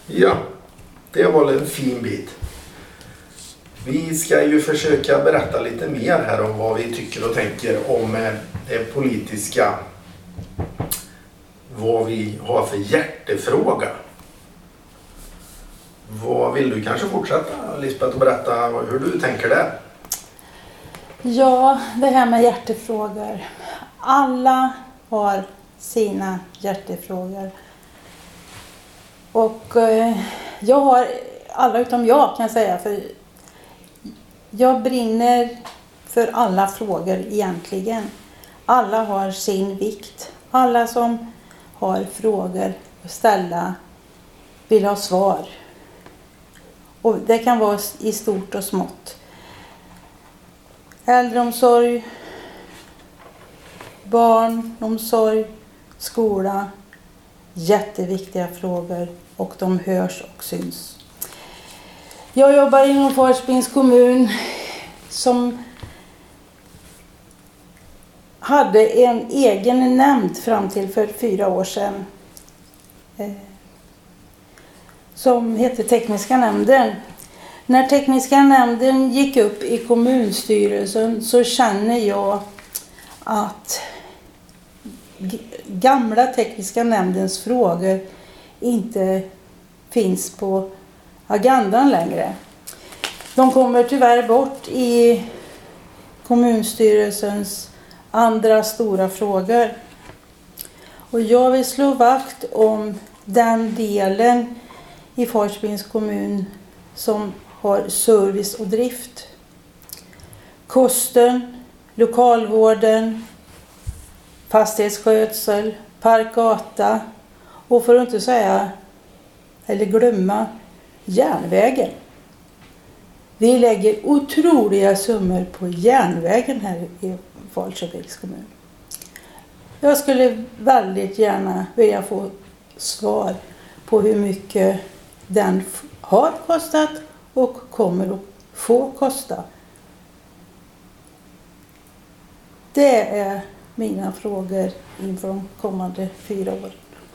Ja, det var en fin bit. Vi ska ju försöka berätta lite mer här om vad vi tycker och tänker om det politiska. Vad vi har för hjärtefråga. Vad vill du kanske fortsätta, Lisbeth, och berätta hur du tänker där? Ja, det här med hjärtefrågor. Alla har sina hjärtefrågor. Och jag har alla utom jag, kan jag säga. För jag brinner för alla frågor egentligen. Alla har sin vikt. Alla som har frågor att ställa vill ha svar. Och det kan vara i stort och smått. Äldreomsorg, barnomsorg, skola. Jätteviktiga frågor och de hörs och syns. Jag jobbar inom Falköpings kommun som hade en egen nämnd fram till för 4 år sedan. Som hette Tekniska nämnden. När Tekniska nämnden gick upp i kommunstyrelsen så känner jag att gamla Tekniska nämndens frågor inte finns på agendan längre. De kommer tyvärr bort i kommunstyrelsens andra stora frågor. Och jag vill slå vakt om den delen i Falköpings kommun som har service och drift. Kosten, lokalvården, fastighetsskötsel, parkgata och för att inte säga eller glömma järnvägen. Vi lägger otroliga summor på järnvägen här i Falköpings kommun. Jag skulle väldigt gärna vilja få svar på hur mycket den har kostat och kommer att få kosta. Det är mina frågor inför de kommande 4 åren.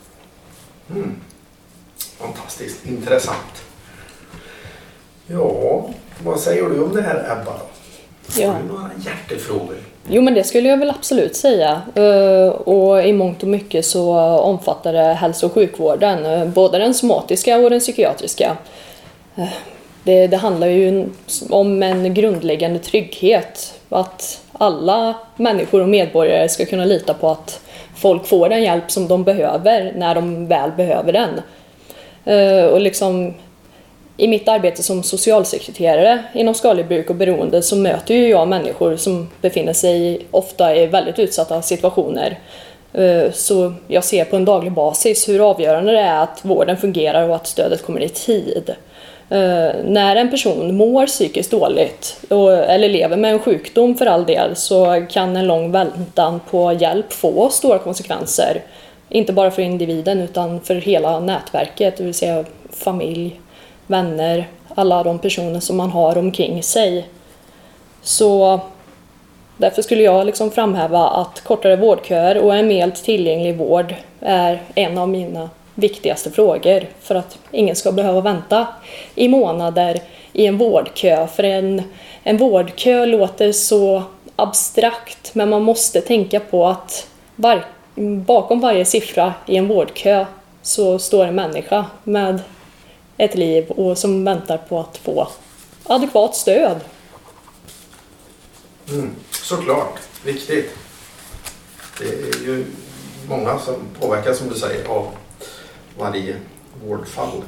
Fantastiskt intressant. Ja, vad säger du om det här, Ebba då? Ja. Har du några hjärtefrågor? Jo, men det skulle jag väl absolut säga. Och i mångt och mycket så omfattar det hälso- och sjukvården. Både den somatiska och den psykiatriska. Det handlar ju om en grundläggande trygghet. Att alla människor och medborgare ska kunna lita på att folk får den hjälp som de behöver när de väl behöver den. Och liksom i mitt arbete som socialsekreterare inom skadligt bruk och beroende så möter ju jag människor som befinner sig ofta i väldigt utsatta situationer. Så jag ser på en daglig basis hur avgörande det är att vården fungerar och att stödet kommer i tid. När en person mår psykiskt dåligt eller lever med en sjukdom för all del så kan en lång väntan på hjälp få stora konsekvenser. Inte bara för individen utan för hela nätverket, det vill säga familj, vänner, alla de personer som man har omkring sig. Så därför skulle jag liksom framhäva att kortare vårdköer och en mer tillgänglig vård är en av mina viktigaste frågor för att ingen ska behöva vänta i månader i en vårdkö. För en vårdkö låter så abstrakt, men man måste tänka på att bakom varje siffra i en vårdkö så står en människa med ett liv och som väntar på att få adekvat stöd. Såklart, viktigt. Det är ju många som påverkas, som du säger, av varje vårdfall.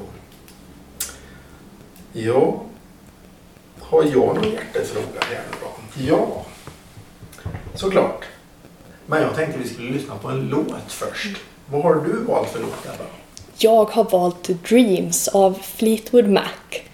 Ja, har jag någon hjärtefråga här då? Ja, såklart. Men jag tänkte vi skulle lyssna på en låt först. Vad har du valt för låt, Ebba? Jag har valt Dreams av Fleetwood Mac.